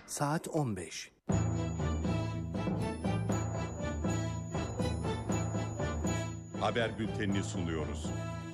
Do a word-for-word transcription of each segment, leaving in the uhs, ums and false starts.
saat on beş. Haber bültenini sunuyoruz.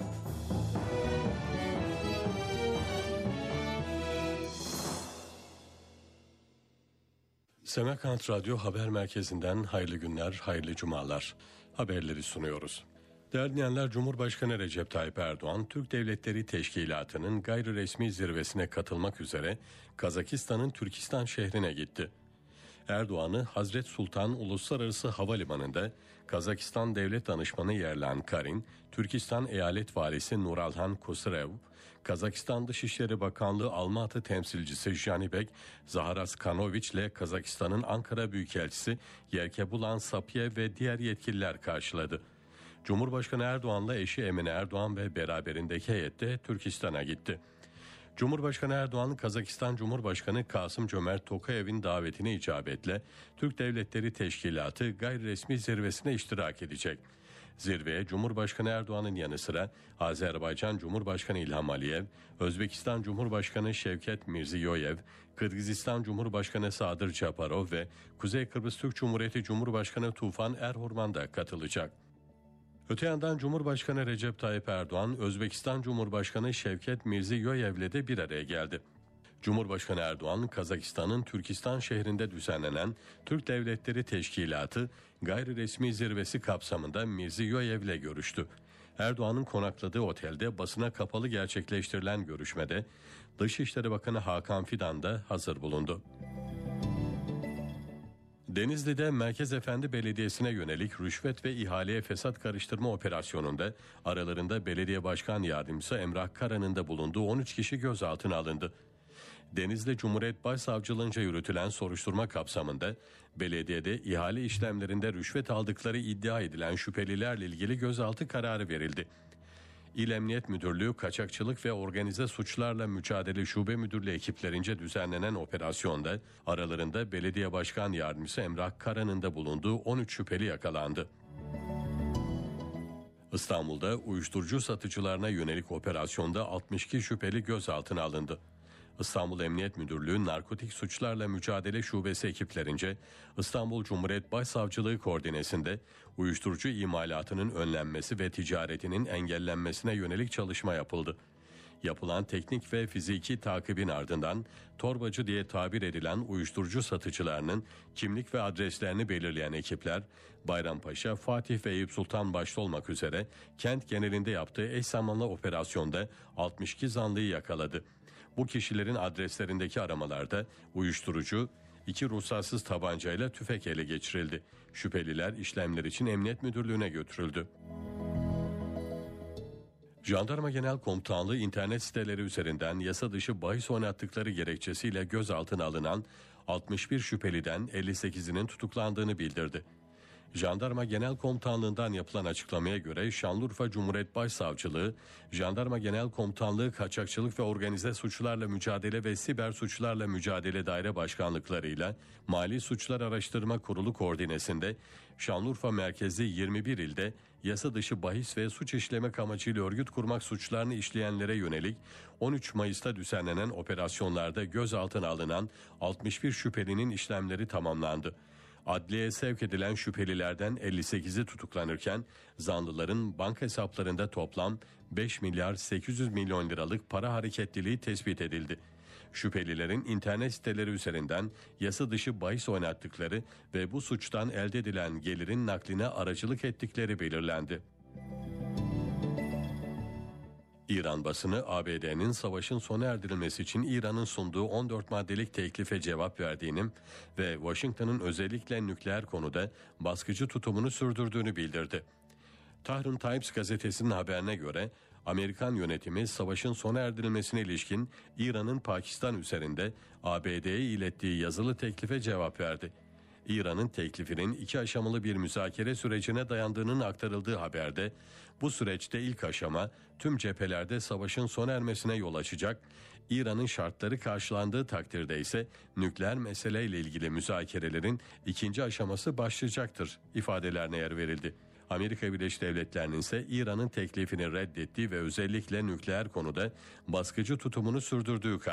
Semerkant Radyo Haber Merkezi'nden hayırlı günler, hayırlı cumalar. Haberleri sunuyoruz. Değerli dinleyenler, Cumhurbaşkanı Recep Tayyip Erdoğan, Türk Devletleri Teşkilatı'nın gayri resmi zirvesine katılmak üzere Kazakistan'ın Türkistan şehrine gitti. Erdoğan'ı Hazret Sultan Uluslararası Havalimanı'nda Kazakistan Devlet Danışmanı Yerlan Karin, Türkistan Eyalet Valisi Nuralhan Kusurev, Kazakistan Dışişleri Bakanlığı Almatı Temsilcisi Janibek Zaharaskanoviç ile Kazakistan'ın Ankara Büyükelçisi Yerkebulan Sapiyev ve diğer yetkililer karşıladı. Cumhurbaşkanı Erdoğan'la eşi Emine Erdoğan ve beraberindeki heyette Türkistan'a gitti. Cumhurbaşkanı Erdoğan, Kazakistan Cumhurbaşkanı Kasım-Cömert Tokayev'in davetine icabetle Türk Devletleri Teşkilatı gayri resmi zirvesine iştirak edecek. Zirveye Cumhurbaşkanı Erdoğan'ın yanı sıra Azerbaycan Cumhurbaşkanı İlham Aliyev, Özbekistan Cumhurbaşkanı Şevket Mirziyoyev, Kırgızistan Cumhurbaşkanı Sadır Japarov ve Kuzey Kıbrıs Türk Cumhuriyeti Cumhurbaşkanı Tufan Erhurman da katılacak. Öte yandan Cumhurbaşkanı Recep Tayyip Erdoğan, Özbekistan Cumhurbaşkanı Şevket Mirziyoyev'le de bir araya geldi. Cumhurbaşkanı Erdoğan, Kazakistan'ın Türkistan şehrinde düzenlenen Türk Devletleri Teşkilatı gayri resmi zirvesi kapsamında Mirziyoyev'le görüştü. Erdoğan'ın konakladığı otelde basına kapalı gerçekleştirilen görüşmede Dışişleri Bakanı Hakan Fidan da hazır bulundu. Denizli'de Merkez Efendi Belediyesi'ne yönelik rüşvet ve ihaleye fesat karıştırma operasyonunda aralarında belediye başkan yardımcısı Emrah Kara'nın da bulunduğu on üç kişi gözaltına alındı. Denizli Cumhuriyet Başsavcılığınca yürütülen soruşturma kapsamında belediyede ihale işlemlerinde rüşvet aldıkları iddia edilen şüphelilerle ilgili gözaltı kararı verildi. İl Emniyet Müdürlüğü Kaçakçılık ve Organize Suçlarla Mücadele Şube Müdürlüğü ekiplerince düzenlenen operasyonda aralarında belediye başkan yardımcısı Emrah Kara'nın da bulunduğu on üç şüpheli yakalandı. İstanbul'da uyuşturucu satıcılarına yönelik operasyonda altmış iki şüpheli gözaltına alındı. İstanbul Emniyet Müdürlüğü Narkotik Suçlarla Mücadele Şubesi ekiplerince İstanbul Cumhuriyet Başsavcılığı koordinesinde uyuşturucu imalatının önlenmesi ve ticaretinin engellenmesine yönelik çalışma yapıldı. Yapılan teknik ve fiziki takibin ardından torbacı diye tabir edilen uyuşturucu satıcılarının kimlik ve adreslerini belirleyen ekipler Bayrampaşa, Fatih ve Eyüp Sultan başta olmak üzere kent genelinde yaptığı eş zamanlı operasyonda altmış iki zanlıyı yakaladı. Bu kişilerin adreslerindeki aramalarda uyuşturucu, iki ruhsatsız tabancayla tüfek ele geçirildi. Şüpheliler işlemler için Emniyet Müdürlüğü'ne götürüldü. Jandarma Genel Komutanlığı internet siteleri üzerinden yasa dışı bahis oynattıkları gerekçesiyle gözaltına alınan altmış bir şüpheliden elli sekizinin tutuklandığını bildirdi. Jandarma Genel Komutanlığı'ndan yapılan açıklamaya göre Şanlıurfa Cumhuriyet Başsavcılığı, Jandarma Genel Komutanlığı Kaçakçılık ve Organize Suçlarla Mücadele ve Siber Suçlarla Mücadele Daire Başkanlıklarıyla Mali Suçlar Araştırma Kurulu koordinesinde Şanlıurfa merkezli yirmi bir ilde yasa dışı bahis ve suç işlemek amacıyla örgüt kurmak suçlarını işleyenlere yönelik on üç Mayıs'ta düzenlenen operasyonlarda gözaltına alınan altmış bir şüphelinin işlemleri tamamlandı. Adliyeye sevk edilen şüphelilerden elli sekizi tutuklanırken zanlıların banka hesaplarında toplam beş milyar sekiz yüz milyon liralık para hareketliliği tespit edildi. Şüphelilerin internet siteleri üzerinden yasa dışı bahis oynattıkları ve bu suçtan elde edilen gelirin nakline aracılık ettikleri belirlendi. İran basını A B D'nin savaşın sona erdirilmesi için İran'ın sunduğu on dört maddelik teklife cevap verdiğini ve Washington'ın özellikle nükleer konuda baskıcı tutumunu sürdürdüğünü bildirdi. Tahran Times gazetesinin haberine göre Amerikan yönetimi savaşın sona erdirilmesine ilişkin İran'ın Pakistan üzerinde A B D'ye ilettiği yazılı teklife cevap verdi. İran'ın teklifinin iki aşamalı bir müzakere sürecine dayandığının aktarıldığı haberde bu süreçte ilk aşama tüm cephelerde savaşın sona ermesine yol açacak, İran'ın şartları karşılandığı takdirde ise nükleer meseleyle ilgili müzakerelerin ikinci aşaması başlayacaktır ifadelerine yer verildi. Amerika Birleşik Devletleri'nin ise İran'ın teklifini reddettiği ve özellikle nükleer konuda baskıcı tutumunu sürdürdüğü